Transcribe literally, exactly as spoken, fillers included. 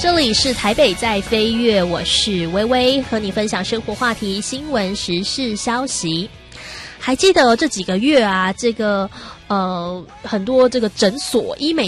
这里是台北在飞跃，我是微微，和你分享生活话题、新闻时事消息。还记得这几个月啊，这个呃很多这个诊所医美